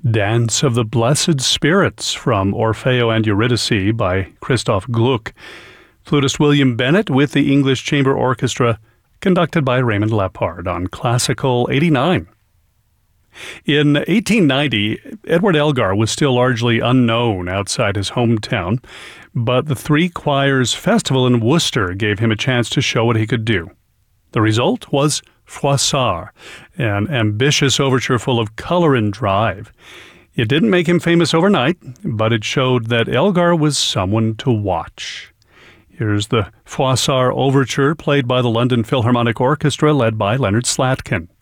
Dance of the Blessed Spirits from Orfeo and Eurydice by Christoph Gluck. Flutist William Bennett with the English Chamber Orchestra, conducted by Raymond Lepard on Classical 89. In 1890, Edward Elgar was still largely unknown outside his hometown, but the Three Choirs Festival in Worcester gave him a chance to show what he could do. The result was Froissart, an ambitious overture full of color and drive. It didn't make him famous overnight, but it showed that Elgar was someone to watch. Here's the Froissart Overture played by the London Philharmonic Orchestra led by Leonard Slatkin.